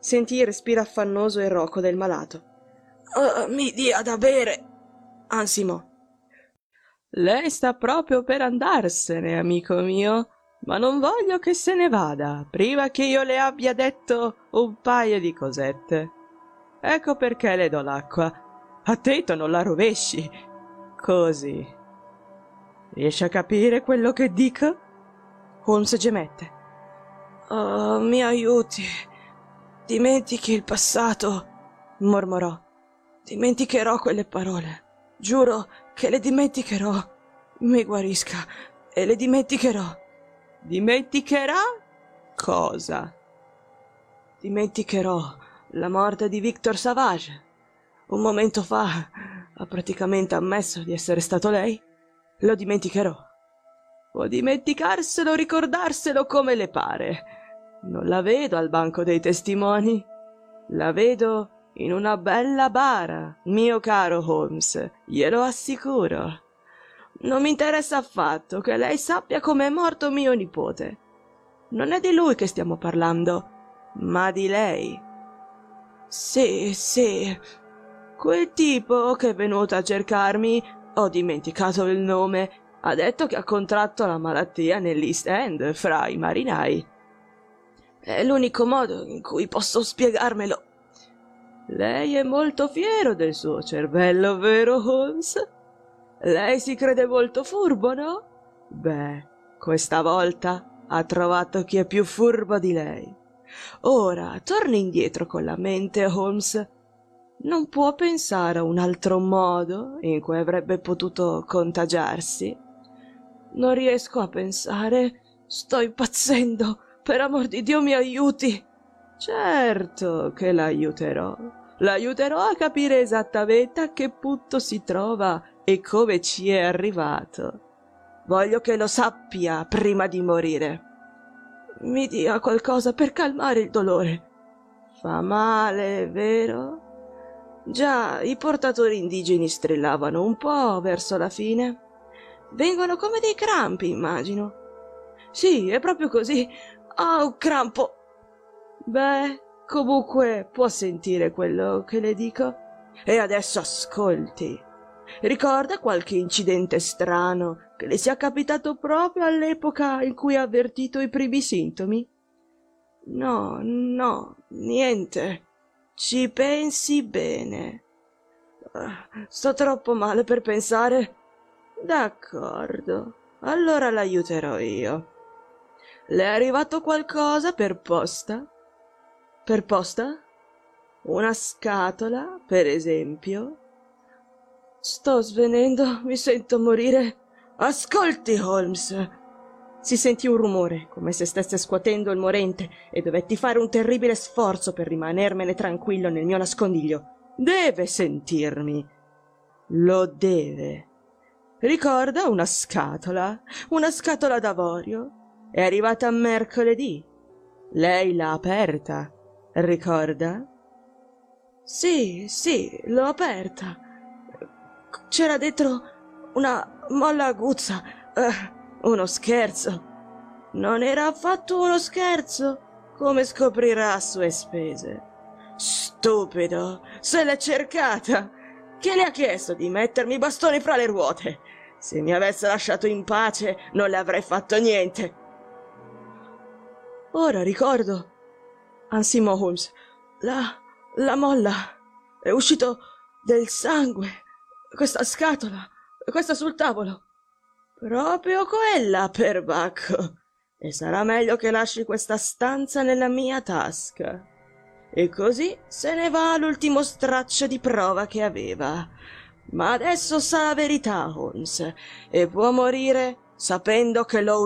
Sentì il respiro affannoso e roco del malato. Mi dia da bere, ansimò. Lei sta proprio per andarsene, amico mio, ma non voglio che se ne vada prima che io le abbia detto un paio di cosette. Ecco perché le do l'acqua. Attento, non la rovesci. Così. Riesci a capire quello che dico? Holmes gemette. Oh, mi aiuti. Dimentichi il passato, mormorò. Dimenticherò quelle parole. Giuro che le dimenticherò. Mi guarisca e le dimenticherò. Dimenticherà? Cosa? Dimenticherò la morte di Victor Savage. Un momento fa ha praticamente ammesso di essere stato lei. Lo dimenticherò. Può dimenticarselo o ricordarselo come le pare. Non la vedo al banco dei testimoni. La vedo in una bella bara, mio caro Holmes, glielo assicuro. Non mi interessa affatto che lei sappia com'è morto mio nipote. Non è di lui che stiamo parlando, ma di lei. Sì. Quel tipo che è venuto a cercarmi, ho dimenticato il nome, ha detto che ha contratto la malattia nell'East End fra i marinai. È l'unico modo in cui posso spiegarmelo. Lei è molto fiero del suo cervello, vero Holmes? Lei si crede molto furbo, no? Beh, questa volta ha trovato chi è più furbo di lei. Ora, torni indietro con la mente, Holmes. Non può pensare a un altro modo in cui avrebbe potuto contagiarsi? Non riesco a pensare. Sto impazzendo. Per amor di Dio, mi aiuti. Certo che l'aiuterò. L'aiuterò a capire esattamente a che punto si trova e come ci è arrivato. Voglio che lo sappia prima di morire. Mi dia qualcosa per calmare il dolore. Fa male, vero? Già, i portatori indigeni strillavano un po' verso la fine. Vengono come dei crampi, immagino. Sì, è proprio così. Ah, un crampo. Beh, comunque può sentire quello che le dico. E adesso ascolti. Ricorda qualche incidente strano che le sia capitato proprio all'epoca in cui ha avvertito i primi sintomi? No, niente. Ci pensi bene. Sto troppo male per pensare. D'accordo, allora l'aiuterò io. Le è arrivato qualcosa per posta? Per posta? Una scatola, per esempio? Sto svenendo, mi sento morire. Ascolti, Holmes. Si sentì un rumore, come se stesse scuotendo il morente, e dovetti fare un terribile sforzo per rimanermene tranquillo nel mio nascondiglio. Deve sentirmi. Lo deve. Ricorda una scatola d'avorio. È arrivata mercoledì. Lei l'ha aperta, ricorda? Sì, l'ho aperta. C'era dentro una molla aguzza. Uno scherzo. Non era affatto uno scherzo, come scoprirà a sue spese. Stupido, se l'è cercata. Chi le ha chiesto di mettermi i bastoni fra le ruote? Se mi avesse lasciato in pace non le avrei fatto niente. Ora ricordo, ansimò Holmes. La molla. È uscito del sangue. Questa scatola, questa sul tavolo. Proprio quella, perbacco. E sarà meglio che lasci questa stanza nella mia tasca. E così se ne va l'ultimo straccio di prova che aveva. Ma adesso sa la verità, Holmes, e può morire sapendo che l'ho